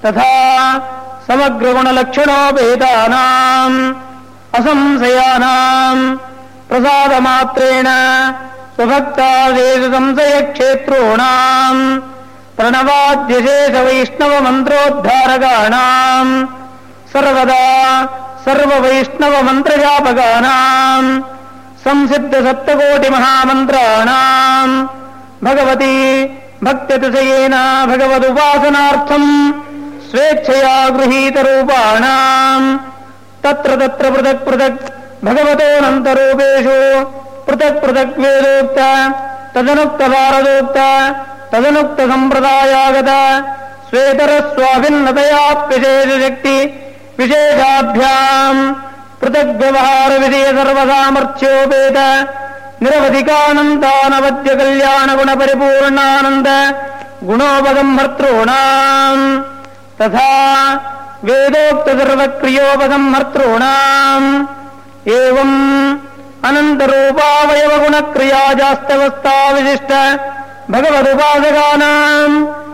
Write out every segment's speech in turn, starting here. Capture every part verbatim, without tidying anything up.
ತಥಾ ಸಮಗ್ರಗುಣಲಕ್ಷಣೋ ಭೇದಾನಾಂ ಅಸಂಶಯಾನಾಂ ಪ್ರಸಾದಮಾತ್ರೇಣ ಸ್ವಭಕ್ತಾದೇಶ ಸಂಶಯಕ್ಷೇತ್ರೋಣಾಂ ಪ್ರಣವಾದ್ಯಶೇಷ ವೈಷ್ಣವ ಮಂತ್ರೋದ್ಧಾರಕಾಣಾಂ ಸರ್ವದಾ ಸರ್ವವೈಷ್ಣವ ಮಂತ್ರಜಾಪಕಾನಾಂ ಸಂಸಿದ್ಧ ಸಪ್ತಕೋಟಿ ಮಹಾಮಂತ್ರಾಣಾಂ ಭಗವತಿ ಭಕ್ತ್ಯತಿಶಯೇನ ಭಗವದುಪಾಸನಾರ್ಥಂ ಸ್ವೇಚ್ಛಯಾ ಗೃಹೀತ ರೂಪಾಣಾಂ ತತ್ರ ತತ್ರ ಪೃಥಕ್ ಪೃಥಕ್ ಭಗವತೋನಂತರೂಪೇಷು ಪೃಥಕ್ ಪೃಥಕ್ ವೇದೋಕ್ತ ತದನುಕ್ತ ಭಾರದೋಕ್ತ ತದನುಕ್ತ ಸಂಪ್ರದಾಯಾಗತ ಸ್ವೇತರ ಸ್ವಾಭಿನ್ನತಯಾಪ್ಯಶೇಷ ಶಕ್ತಿ ವಿಶೇಷಾಭ್ಯಾಂ ಪೃಥಕ್ ವ್ಯವಹಾರ ವಿಷಯ ಸರ್ವಸಾಮರ್ಥ್ಯೋಪೇತ ನಿರವಧಿಕಾನಂದಾನವದ್ಯ ಕಲ್ಯಾಣ ಗುಣ ಪರಿಪೂರ್ಣಾನಂದ ಗುಣೋಪಸಂಹರ್ತॄಣಾಂ ತಥಾ ವೇದೋಕ್ತ ಸರ್ವಕ್ರಿಯೋಪಸಂಹರ್ತॄಣಾಂ ಏವಂ ಅನಂತರೂಪಾವಯವ ಗುಣಕ್ರಿಯಾಜಾಸ್ತವಸ್ಥಾ ವಿಶಿಷ್ಟ ಭಗವದುಪಾಸಕಾನಾಂ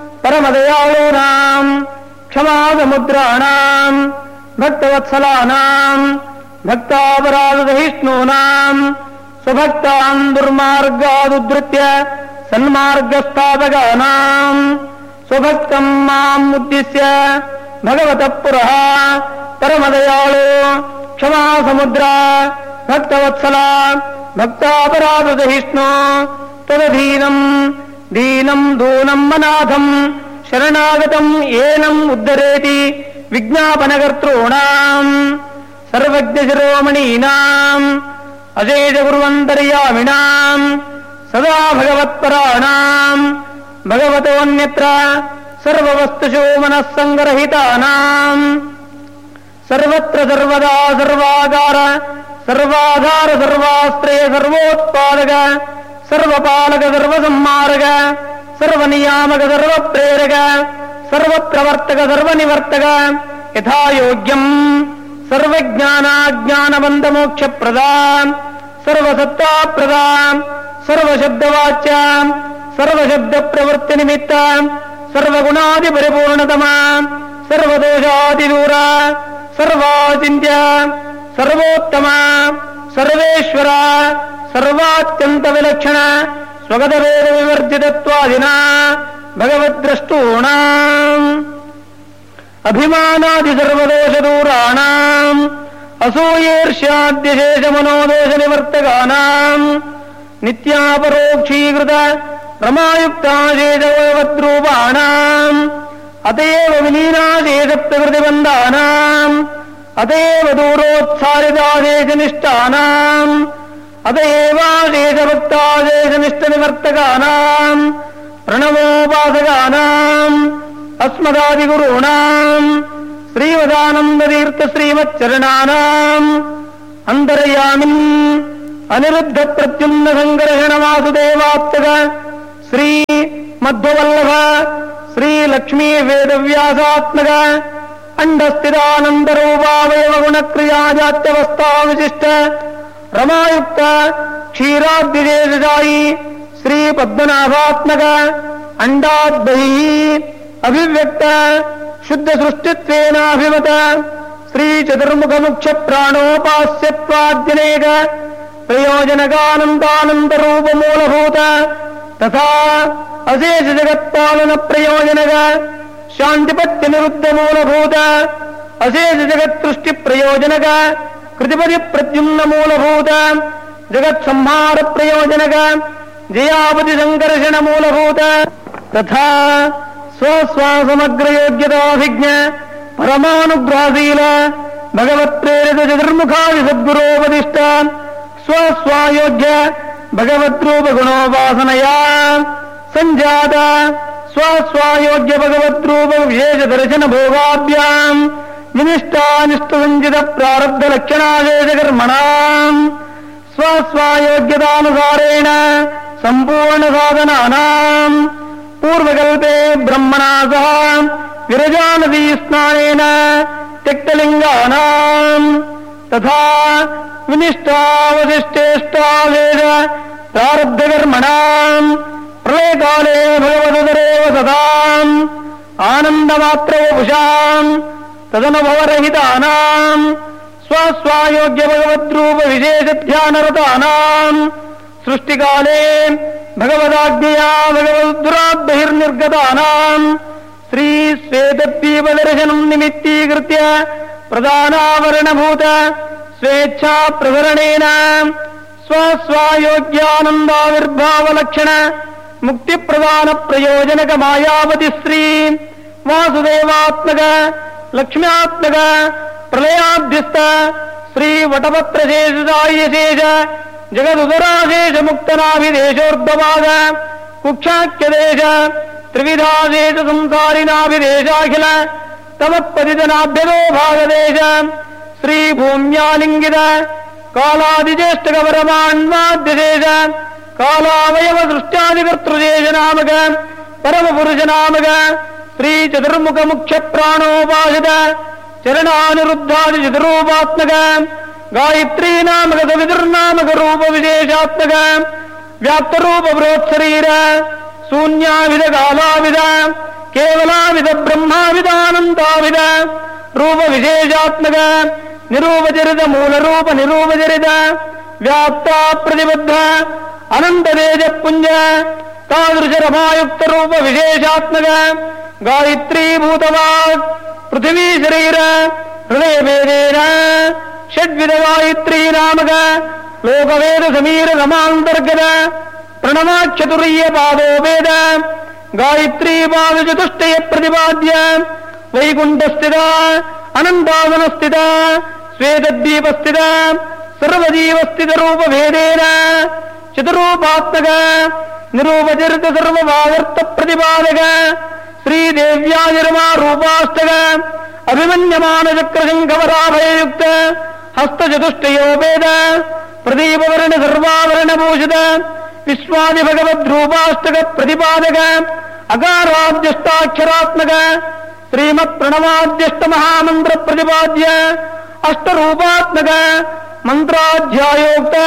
ಪರಮದಯಾಳೂನಾಂ ಕ್ಷಮಾಸಮುದ್ರಾಣಾಂ ಭಕ್ತವತ್ಸಲಾನಾಂ ಭಕ್ತಾಪರಾಧಸಹಿಷ್ಣೂನಾಂ ಸ್ವಭಕ್ತಾನ್ ದುರ್ಮಾರ್ಗಾದುದ್ಧೃತ್ಯ ಸನ್ಮಾರ್ಗಸ್ಥಾಪಕಾನಾಂ ಸ್ವಭಕ್ತಂ ಮಾಂ ಉದ್ದಿಶ್ಯ ಭಗವತಃ ಪುರಃ ಪರಮದಯಾಳು ಕ್ಷಮಾಸಮುದ್ರ ಭಕ್ತವತ್ಸಲ ಭಕ್ತಾಪರಾಧಸಹಿಷ್ಣು ತದಧೀನಂ ದೀನಂ ದೂನಂ ಅನಾಥಂ ಶರಣಾಗತಂ ಏನಂ ಉದ್ಧರೇತಿ ವಿಜ್ಞಾಪನಕರ್ತॄಣಾಂ ಸರ್ವಜ್ಞ ಶಿರೋಮಣೀನಾಂ ಅಶೇಷ ಗುರುವಂತರ್ಯಾಮಿಣಾಂ ಸದಾ ಭಗವತ್ಪರಾಣಾಂ ಭಗವತೋನ್ಯತ್ರ ಸರ್ವವಸ್ತುಷು ಮನಸ್ಸಂಗರಹಿತಾನಾಂ ಸರ್ವತ್ರ ಸರ್ವದಾ ಸರ್ವಾಗಾರ ಸರ್ವಾಧಾರ ಸರ್ವಾಶ್ರಯ ಸರ್ವೋತ್ಪಾದಕ ಸರ್ವಪಾಲಕ ಸರ್ವಸಂಹಾರಕ ಸರ್ವನಿಯಾಮಕ ಸರ್ವಪ್ರೇರಕ ಸರ್ವಪ್ರವರ್ತಕ ಸರ್ವನಿವರ್ತಕ ಯಥಾಯೋಗ್ಯಂ ಸರ್ವಜ್ಞಾನಾಜ್ಞಾನಬಂಧಮೋಕ್ಷಪ್ರದ ಸರ್ವಸತ್ತಾಪ್ರದ ಸರ್ವಶಬ್ದವಾಚ್ಯ ಸರ್ವಶಬ್ದಪ್ರವೃತ್ತಿನಿಮಿತ್ತ ಸರ್ವಗುಣಾದಿಪರಿಪೂರ್ಣತಮ ಸರ್ವದೋಷಾದಿದೂರ ಸರ್ವಾಚಿಂತ್ಯ ಸರ್ವೋತ್ತಮ ಸರ್ವೇಶ್ವರ ಸರ್ವಾತ್ಯಂತ ವಿಲಕ್ಷಣ ಸ್ವಗತವೇದ ವಿವರ್ಜಿತತ್ವಾದಿನ ಭಗವದ್ದ್ರಷ್ಟೂಣಾಂ ಅಭಿಮಾನಾದಿ ಸರ್ವದೋಷದೂರಾಣಾಂ ಅಸೂಯೇರ್ಷ್ಯಾದ್ಯಶೇಷ ಮನೋದೋಷ ನಿವರ್ತಕಾನಾಂ ನಿತ್ಯಾಪರೋಕ್ಷೀಕೃತ ರಮಾಯುಕ್ತಾಶೇಷವದ್ರೂಪಾಣಾಂ ಅತಯೇವ ವಿಲೀನಾಶೇಷ ಪ್ರಕೃತಿಬಂಧಾನಾಂ ಅತಯೇವ ದೂರೋತ್ಸಾರಿತಾಶೇಷನಿಷ್ಠಾನಾಂ ಅತಯೇವಾಶೇಷಭಕ್ತಾಶೇಷನಿಷ್ಠನಿವರ್ತಕಾನಾಂ ಪ್ರಣವೋಪಾಸಕಾನಾಂ ಅಸ್ಮದಾದಿಗುರುಣಾಂ ಶ್ರೀವದಾನಂದತೀರ್ಥ ಶ್ರೀಮಚ್ಚರಣಾನಾಂ ಅಂತರ್ಯಾಮಿನ್ ಅನಿರುದ್ಧ ಪ್ರದ್ಯುಮ್ನ ಸಂಕರ್ಷಣ ವಾಸುದೇವಾತ್ಮಕ ಶ್ರೀ ಮಧ್ವವಲ್ಲಭ ಶ್ರೀ ಲಕ್ಷ್ಮೀ ವೇದವ್ಯಾಸಾತ್ಮಕ ಅಂಡಸ್ಥಿತಾನಂದರೂಪಾವಯವ ಗುಣಕ್ರಿಯಾಜಾತ್ಯವಸ್ಥಾ ವಿಶಿಷ್ಟ ರಮಾಯುಕ್ತ ಕ್ಷೀರಾದ್ವಿಶೇಷಾಯಿ ಶ್ರೀ ಪದ್ಮನಾಭಾತ್ಮಕ ಅಂಡಾದ್ಬಹಿ ಅಭಿವ್ಯಕ್ತ ಶುದ್ಧ ಸೃಷ್ಟಿತ್ವೇನಾಭಿಮತ ಶ್ರೀ ಚತುರ್ಮುಖ ಮುಖ್ಯ ಪ್ರಾಣೋಪಾಸ್ಯತ್ವಾದ್ಯನೇಕ ಪ್ರಯೋಜನಕಾನಂದಾನಂದ ರೂಪ ಮೂಲಭೂತ ತಥಾ ಅಶೇಷ ಜಗತ್ಪಾಲನ ಪ್ರಯೋಜನಕ ಶಾಂತಿಪತ್ಯ ನಿರುದ್ಧ ಮೂಲಭೂತ ಅಶೇಷ ಜಗತ್ಸೃಷ್ಟಿ ಪ್ರಯೋಜನಕ ಕೃತಿಪದಿ ಪ್ರದ್ಯುಮ್ನ ಮೂಲಭೂತ ಜಗತ್ ಸಂಹಾರ ಪ್ರಯೋಜನಕ ಜಯಾಪತಿ ಸಂಕರ್ಷಣ ಮೂಲಭೂತ ತಥಾ ಸ್ವಸ್ವಾಸಮಗ್ರ ಯೋಗ್ಯತಾಭಿಜ್ಞ ಪರಮಾನುಗ್ರಹಶೀಲ ಭಗವತ್ಪ್ರೇರಿತ ಚತುರ್ಮುಖಾದಿ ಸದ್ಗುರೋಪದಿಷ್ಟ ಸ್ವಸ್ವಾಯೋಗ್ಯ ಭಗವದ್ರೂಪ ಗುಣೋಪಾಸನಯ ಸಂಜಾತ ಸ್ವಸ್ವಾಯೋಗ್ಯ ಭಗವದ್ರೂಪ ವಿಶೇಷ ದರ್ಶನ ಭೋಗಾಭ್ಯಾಂ ವಿನಿಷ್ಟಾನಿಷ್ಠ ಸಂಚಿತ ಪ್ರಾರಬ್ಧ ಲಕ್ಷಣಾದೇಶ ಕರ್ಮಣಾಂ ಸ್ವಸ್ವಾಯೋಗ್ಯತಾನುಸಾರೇಣ ಸಂಪೂರ್ಣ ಸಾಧನಾನಾಂ ಪೂರ್ವಕಲ್ಪೆ ಬ್ರಹ್ಮಣಾ ಸಹ ವಿರಜಾನದೀ ಸ್ನಾನೇನ ತ್ಯಕ್ತಲಿಂಗಾನಾಂ ತಥಾ ವಿನಿಷ್ಟಾವಶಿಷ್ಟೇಷ್ಟಾವೇದ ಪ್ರಾರಬ್ಧಕರ್ಮಣಾಂ ಪ್ರಳಯಕಾಲೇ ಭಗವದರೇವ ಸದಾಂ ಆನಂದಮಾತ್ರವಪುಷಾಂ ತದನುಭವರಹಿತಾನಾಂ ಸ್ವಸ್ವಾಯೋಗ್ಯ ಭಗವದ್ರೂಪ ವಿಶೇಷ ಧ್ಯಾನರತಾನಾಂ ಸೃಷ್ಟಿಕಾಲೇ ಭಗವದಾಜ್ಞೆಯ ಭಗವದ್ದುರಾದ್ಬಹಿರ್ನಿರ್ಗತಾನಾಂ ಶ್ರೀ ಶ್ವೇತದ್ವೀಪದರ್ಶನಂ ನಿಮಿತ್ತೀಕೃತ್ಯ ಪ್ರಧಾನಾವರಣಭೂತ ಸ್ವೇಚ್ಛಾ ಪ್ರಸರಣೇನ ಸ್ವಸ್ವಾಯೋಗ್ಯಾನಂದಾವಿರ್ಭಾವಲಕ್ಷಣ ಮುಕ್ತಿ ಪ್ರದಾನ ಪ್ರಯೋಜನಕ ಮಾಯಾವತಿ ಶ್ರೀ ವಾಸುದೇವಾತ್ಮಕ ಲಕ್ಷ್ಮ್ಯಾತ್ಮಕ ಪ್ರಲಯಾಭ್ಯಸ್ತ ಶ್ರೀ ವಟಪತ್ರಶೇಷಾಯಶೇಷ ಜಗದುದರಾಶೇಷ ಮುಕ್ತನಾಭಿದೇಶೋರ್ಧವಾದ ಕುಕ್ಷಾಖ್ಯದೇಶ ತ್ರಿವಿಧಾದೇಶ ಸಂಸಾರಿನಾಭಿದೇಶಾಖಿಲ ತಮತ್ಪದಿತನಾಭ್ಯದೋ ಭಾಗದೇಶ ಶ್ರೀ ಭೂಮ್ಯಾಲಿಂಗಿತ ಕಾಲಾದಿಜ್ಯೇಷ್ಠಗವರಮಾನ್ವಾದ್ಯಶೇಷ ಕಾಲಾವಯವ ಸೃಷ್ಟ್ಯಾದಿಕರ್ತೃಶೇಷ ನಾಮಕ ಪರಮಪುರುಷ ನಾಮಕ ಶ್ರೀ ಚತುರ್ಮುಖ ಮುಖ್ಯ ಪ್ರಾಣೋಪಾಸಿತ ಚರಣಾನಿರುದ್ಧಾದಿ ಚತುರೂಪಾತ್ಮಕ ಗಾಯತ್ರೀ ನಾಮಕ ಸವಿದುರ್ನಾಮಕ ರೂಪ ವಿಶೇಷಾತ್ಮಕ ವ್ಯಾಪ್ತರೂಪ ಬೃಹತ್ಶರೀರ ಶೂನ್ಯಾವಿಧ ಕಾಲಾವಿಧ ಕೇವಲಾವಿಧ ಬ್ರಹ್ಮಾವಿಧಾನಂದಾವಿಧ ರೂಪ ವಿಶೇಷಾತ್ಮಕ ನಿರೂಪಚರಿತ ಮೂಲರೂಪ ನಿರೂಪಚರಿತ ವ್ಯಾಪ್ತ ಪ್ರತಿಬದ್ಧ ಅನಂತ ತೇಜ ಪುಂಜ ತಾದೃಶ ರಮಾಯುಕ್ತ ರೂಪ ವಿಶೇಷಾತ್ಮಕ ಗಾಯತ್ರೀ ಭೂತವಾಗ್ ಪೃಥಿವೀ ಶರೀರ ಹೃದಯ ಭೇದೇನ ಷಡ್ವಿಧ ಗಾಯತ್ರೀ ನಾಮಕ ಲೋಕವೇದ ಸಮೀರ ರಮಾಂತರ್ಗತ ಪ್ರಣವಾಕ್ಷತುರೀಯ ಪಾದೋಪೇದ ಗಾಯತ್ರೀ ಪಾದ ಚತುಷ್ಟಯ ಪ್ರತಿಪಾದ್ಯ ವೈಕುಂಠಸ್ಥಿತ ಅನಂತಾವನಸ್ಥಿತ ಶ್ವೇತದ್ವೀಪಸ್ಥಿತ ಸರ್ವಜೀವಸ್ಥಿತ ರೂಪ ಭೇದೇನ ಚತುರೂಪಾತ್ಮಕ ನಿರೂಪಚರಿತ ಸರ್ವಭಾಗರ್ಥ ಪ್ರತಿಪಾದಕ ಶ್ರೀದೇವ್ಯಾನಿರ್ಮಾ ರೂಪಾಷ್ಟಕ ಅಭಿಮನ್ಯಮಾನ ಚಕ್ರಶಂಖವರಾಭಯಯುಕ್ತ ಹಸ್ತಚತುಷ್ಟಯೋಪೇದ ಪ್ರದೀಪವರ್ಣ ಸರ್ವಾವರಣಭೂಷಿತ ವಿಶ್ವಾದಿ ಭಗವದ್ರೂಪಾಷ್ಟಕ ಪ್ರತಿಪಾದಕ ಅಕಾರಾದ್ಯಷ್ಟಾಕ್ಷರಾತ್ಮಕ ಶ್ರೀಮತ್ ಪ್ರಣವಾದ್ಯಷ್ಟ ಮಹಾಮಂತ್ರ ಪ್ರತಿಪಾದ್ಯ ಅಷ್ಟರೂಪಾತ್ಮಕ ಮಂತ್ರಾಧ್ಯಾಯೋಕ್ತ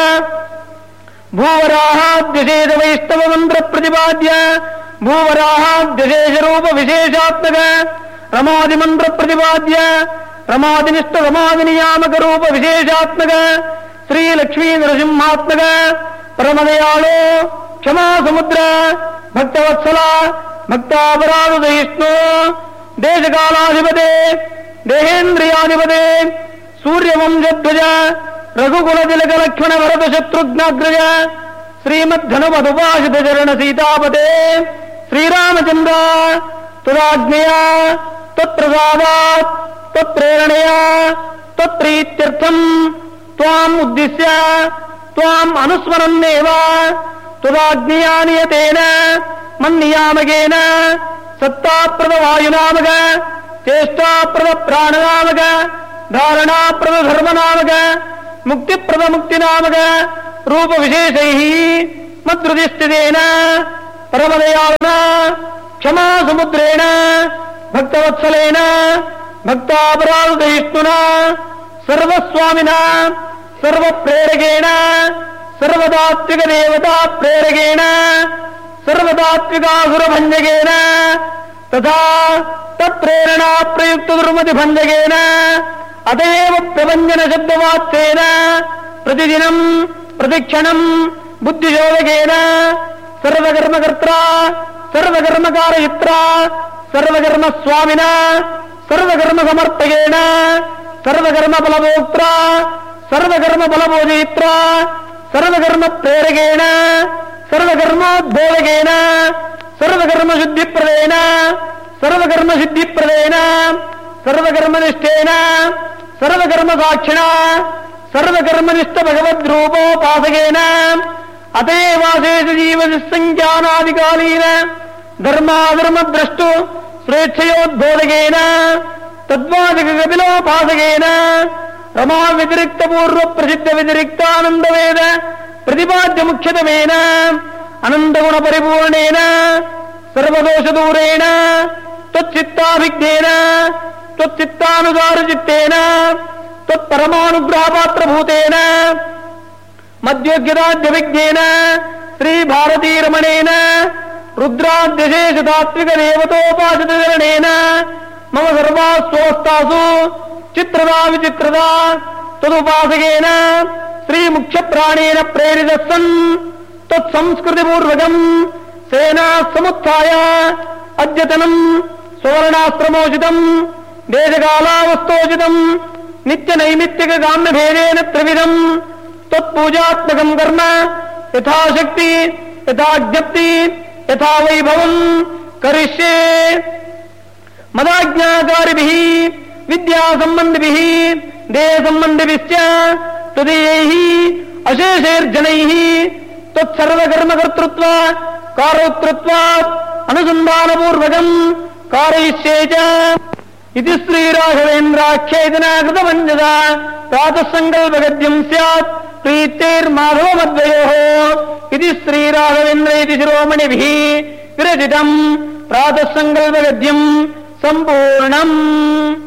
ಭೂವರಾಹಾದ್ಯಶೇಷ ವೈಷ್ಣವ ಮಂತ್ರ ಪ್ರತಿಪಾದ್ಯ ಭೂವರಾಹಾದ್ಯಶೇಷ ರೂಪ ವಿಶೇಷಾತ್ಮಕ ರಮಾದಿ ಮಂತ್ರ ಪ್ರತಿಪಾದ್ಯ ರಮಾದಿನಿಷ್ಠ ರಮಾದಿ ನಿಯಾಮಕ ರೂಪ ವಿಶೇಷಾತ್ಮಕ ಶ್ರೀ ಲಕ್ಷ್ಮೀ ನರಸಿಂಹಾತ್ಮಕ ಪರಮದಯಾಳು ಕ್ಷಮಾ ಸಮುದ್ರ ಭಕ್ತವತ್ಸಲ ಭಕ್ತಾಪರಾಧ ಸಹಿಷ್ಣು ದೇಶಕಾಲಾಧಿಪತೆ ದೇಹೇಂದ್ರಿಯಾಧಿಪತೆ ಸೂರ್ಯವಂಶಧ್ವಜ ರಘುಕುಲ ತಿಲಕ ಲಕ್ಷ್ಮಣ ಭರತ ಶತ್ರುಘ್ನಾಗ್ರಜ ಶ್ರೀಮದ್ಧನುಮಧುಪಾಶಿತ ಚರಣ ಸೀತಾಪತೆ ಶ್ರೀರಾಮಚಂದ್ರ ತುರಾಜ್ಞೆಯ ತತ್ಪ್ರಸಾದಾತ್ ತತ್ಪ್ರೇರಣೆಯ ತತ್ಪ್ರೀತ್ಯರ್ಥಂ ತ್ವಾಂ ಉದ್ದಿಶ್ಯ ತ್ವಾಂ ಅನುಸ್ಮರನ್ನೇವ ತುರಾಜ್ಞೆಯ ನಿಯತೇನ ಮನ್ನಿಯಾಮಕೇನ ಸತ್ತಾಪ್ರದ ವಾಯುನಾಮಕ ಚೇಷ್ಟಾಪ್ರದ ಪ್ರಾಣನಾಮಕ ಧಾರಣಾಪ್ರದ ಧರ್ಮನಾಮಕ ಮುಕ್ತಿಪ್ರದ ಮುಕ್ತಿನಾಮಕ ರೂಪ ವಿಶೇಷೈ ಮದ್ರುದಿಷ್ಠಿತೇನ ಪರಮದಯಾಳನ ಕ್ಷಮಾ ಸಮುದ್ರೇಣ ಭಕ್ತವತ್ಸಲೇನ ಭಕ್ತಾಪರಾಧ ಸಹಿಷ್ಣುನ ಸರ್ವಸ್ವಾಮಿನ ಸರ್ವಪ್ರೇರಕೇಣ ಸರ್ವದಾತ್ವಿಕ ದೇವತಾ ಪ್ರೇರಕೇಣ ಸರ್ವದಾತ್ವಿಕಾಸುರಭಂಜಕೇನ ತಥಾ ತತ್ಪ್ರೇರಣಾ ಪ್ರಯುಕ್ತ ದುರ್ಮತಿ ಭಂಜಕೇನ ಅತಯೇವ ಪ್ರಭಂಜನ ಶಬ್ದವಾಚ್ಯೇನ ಪ್ರತಿದಿನಂ ಪ್ರತಿಕ್ಷಣಂ ಬುದ್ಧಿಶೋಧಕೇನ ಸರ್ವಕರ್ಮಕರ್ತ್ರ ಸರ್ವಕರ್ಮಕಾರಯಿತ್ರ ಸರ್ವಕರ್ಮ ಸ್ವಾಮಿನ ಸರ್ವಕರ್ಮ ಸಮರ್ಥಕೇನ ಸರ್ವಕರ್ಮ ಫಲಭೋಕ್ತ್ರ ಸರ್ವಕರ್ಮ ಫಲಭೋಜಯಿತ್ರ ಸರ್ವಕರ್ಮ ಪ್ರೇರಕೇನ ಸರ್ವಕರ್ಮೋದ್ಬೋಧಕೇನ ಸರ್ವಕರ್ಮ ಶುದ್ಧಿಪ್ರದೇನ ಸರ್ವಕರ್ಮ ಸಿದ್ಧಿಪ್ರದೇನ ಸರ್ವಕರ್ಮನಿಷ್ಠೇನ ಸರ್ವಕರ್ಮ ಸಾಕ್ಷಿಣ ಸರ್ವಕರ್ಮನಿಷ್ಠ ಭಗವದ್ರೂಪೋಪಾಸಕೇನ ಅತೇವಾಶೇಷ ಜೀವಸಂಖ್ಯಾನಾದಿಕಾಲೀನ ಧರ್ಮಾಧರ್ಮದ್ರಷ್ಟು ಸ್ವೇಚ್ಛಯೋದ್ಬೋಧಕೇನ ತದ್ವಾದಿಕ ಕಪಿಲೋಪಾಸಕೇನ ರಮಾ ವ್ಯತಿರಿಕ್ತ ಪೂರ್ವ ಪ್ರಸಿದ್ಧ ವ್ಯತಿರಿಕ್ತಾನಂದವೇದ ಪ್ರತಿಪಾದ್ಯ ಮುಖ್ಯತಮೇನ ಅನಂತಗುಣ ಪರಿಪೂರ್ಣೇನ ಸರ್ವದೋಷ ದೂರೇಣ ತ್ವಚ್ಚಿತ್ತಾಭಿಜ್ಞೇನ ತ್ವಚ್ಚಿತ್ತಾನುಸಾರ ಚಿತ್ತೇನ ತ್ವತ್ಪರಮಾನುಗ್ರಹ ಪಾತ್ರಭೂತೇನ ಮಧ್ಯೋಗ್ಯದಾದ್ಯವಿಜ್ಞೇನ ಶ್ರೀ ಭಾರತೀರಮಣೇನ ರುದ್ರಾದ್ಯಶೇಷ ತಾತ್ವಿಕ ದೇವತೋಪಾಸಕರಣೇನ ಮಮ ಸರ್ವಾಸ್ವಸ್ಥಾಸು ಚಿತ್ರದ ವಿಚಿತ್ರದ ತದುಪಾಸಕೇನ ಶ್ರೀ ಮುಖ್ಯ ಪ್ರಾಣೇನ ಪ್ರೇರಿತ ಸನ್ ತತ್ಸಂಸ್ಕೃತಿಪೂರ್ವಕಂ ಸೇನಾ ಸಮುತ್ಥಾಯ ಅದ್ಯತನಂ ಸುವರ್ಣಾಸ್ತ್ರಮೋಚಿತಂ ದೇಶಕಾಲಾವಸ್ಥೋಚಿತಂ ನಿತ್ಯ ನೈಮಿತ್ತಿಕ ಕಾಮ್ಯಭೇದೇನ ತ್ರಿವಿಧಂ ತತ್ಪೂಜಾತ್ಮಕಂ ಕರ್ಮ ಯಥಾಶಕ್ತಿ ಯಥಾಜ್ಞಪ್ತಿ ಯಥಾ ವೈಭವಂ ಕರಿಷ್ಯೆ ಮದಾಜ್ಞಾಕಾರಿಭಿಃ ವಿದ್ಯಾ ಸಂಬಂಧಿಭಿಃ ದೇಹ ಸಂಬಂಧಿಭಿಶ್ಚ ತದೀಯೈಃ ಅಶೇಷೈರ್ಜನೈಃ ತತ್ಸರ್ವಕರ್ಮಕರ್ತೃತ್ವ ಕಾರೋಕ್ತೃತ್ವಾತ್ ಅನುಸಂಧಾನಪೂರ್ವಕಂ कारयिष्ये च इति श्रीराघवेन्द्राख्येतना कृतमञ्जसा प्रातः सङ्कल्पगद्यं स्यात् प्रीत्यैर्माधवमद्वयोः इति श्रीराघवेन्द्र इति शिरोमणिभिः विरचितम् प्रातः सङ्कल्पगद्यं सम्पूर्णम्।